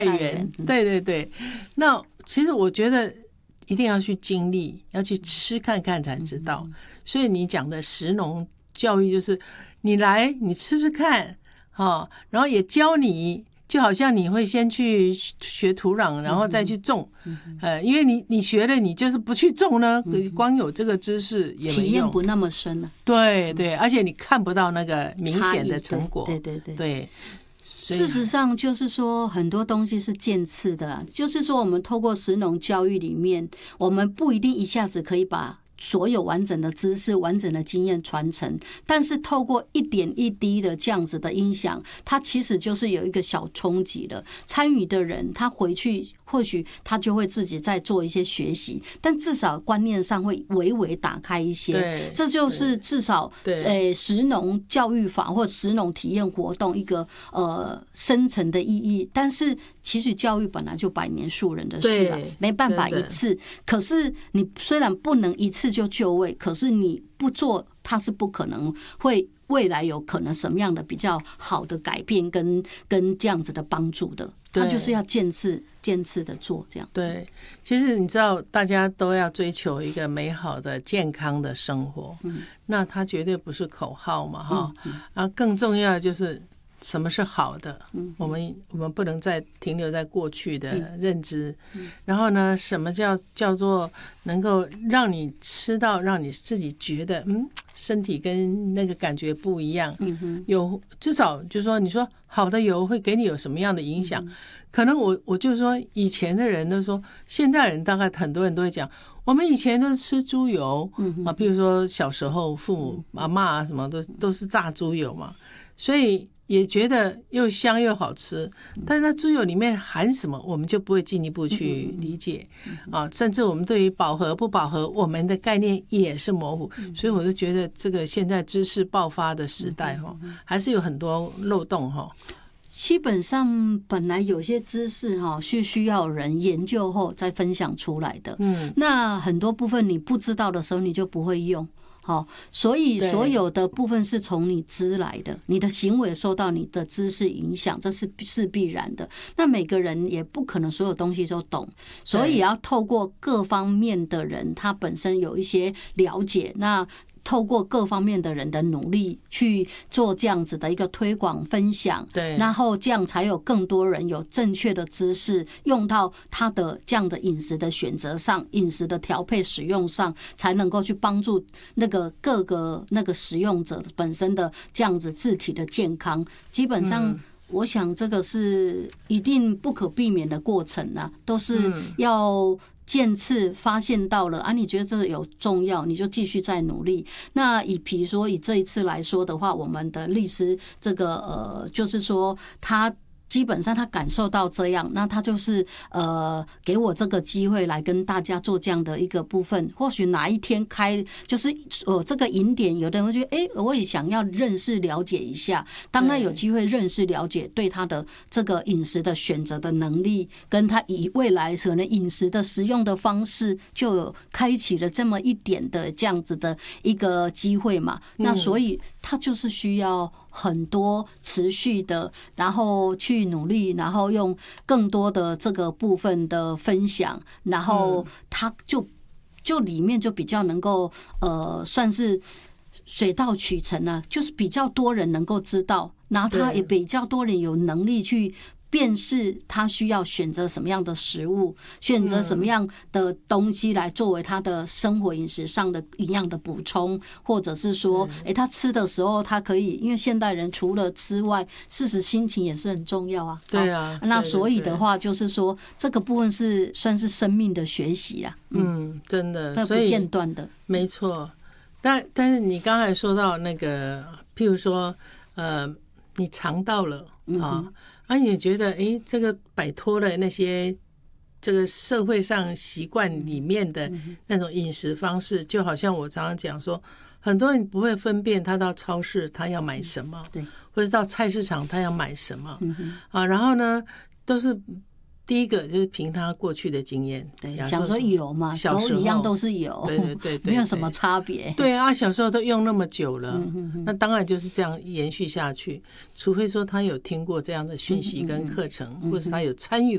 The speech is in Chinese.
菜园，对对对。那其实我觉得一定要去经历，要去吃看看才知道。所以你讲的食农教育就是你来你吃吃看，然后也教你，就好像你会先去学土壤，然后再去种，因为你学了，你就是不去种呢，光有这个知识也没用， 体验不那么深了。 对对，而且你看不到那个明显的成果， 对对对对。 事实上，就是说很多东西是渐次的，就是说我们透过食农教育里面，我们不一定一下子可以把所有完整的知识、完整的经验传承，但是透过一点一滴的这样子的影响，它其实就是有一个小冲击了。参与的人他回去或许他就会自己再做一些学习，但至少观念上会微微打开一些。这就是至少食农教育法或食农体验活动一个深层的意义。但是其实教育本来就百年树人的事啊，没办法一次。可是你虽然不能一次就就位，可是你不做，它是不可能会未来有可能什么样的比较好的改变跟这样子的帮助的。他就是要渐次的做这样。对， 其实你知道，大家都要追求一个美好的、健康的生活，那它绝对不是口号嘛，哈。然后更重要的就是什么是好的，我们不能再停留在过去的认知。然后呢，什么叫做能够让你吃到，让你自己觉得身体跟那个感觉不一样。有至少就是说，你说好的油会给你有什么样的影响？可能我就说，以前的人都说，现代人大概很多人都会讲，我们以前都是吃猪油啊，比如说小时候父母阿嬷啊什么都是炸猪油嘛，所以也觉得又香又好吃，但是那猪油里面含什么，我们就不会进一步去理解啊。甚至我们对于饱和不饱和，我们的概念也是模糊。所以我就觉得这个现在知识爆发的时代还是有很多漏洞基本上本来有些知识是需要人研究后再分享出来的，那很多部分你不知道的时候你就不会用。所以所有的部分是从你知来的，你的行为受到你的知识影响，这是必然的。那每个人也不可能所有东西都懂，所以也要透过各方面的人，他本身有一些了解，那透过各方面的人的努力去做这样子的一个推广分享，对，然后这样才有更多人有正确的知识用到他的这样的饮食的选择上，饮食的调配使用上，才能够去帮助那个各个那个使用者本身的这样子自体的健康。基本上我想这个是一定不可避免的过程啊，都是要渐次发现到了啊，你觉得这个有重要，你就继续再努力。那比如说以这一次来说的话，我们的律师这个就是说他基本上他感受到这样，那他就是给我这个机会来跟大家做这样的一个部分。或许哪一天开就是这个引点，有的人会觉得我也想要认识了解一下。当他有机会认识了解，对他的这个饮食的选择的能力，跟他以未来可能饮食的食用的方式，就有开启了这么一点的这样子的一个机会嘛。那所以他就是需要很多持续的，然后去努力，然后用更多的这个部分的分享，然后他就里面就比较能够算是水到渠成啊，就是比较多人能够知道，然后他也比较多人有能力去辨识他需要选择什么样的食物，选择什么样的东西来作为他的生活饮食上的营养的补充，或者是说他吃的时候他可以，因为现代人除了吃外，事实心情也是很重要啊。对啊，那所以的话就是说这个部分是算是生命的学习啊。 真的， 不间断的， 没错。但是你刚才说到那个，譬如说你尝到了你觉得这个摆脱了那些这个社会上习惯里面的那种饮食方式，就好像我常常讲说，很多人不会分辨他到超市他要买什么，对，或者到菜市场他要买什么然后呢都是第一个就是凭他过去的经验， 想说有嘛，都一样都是有，对，没有什么差别。 对啊，小时候都用那么久了，那当然就是这样延续下去。除非说他有听过这样的讯息跟课程，或是他有参与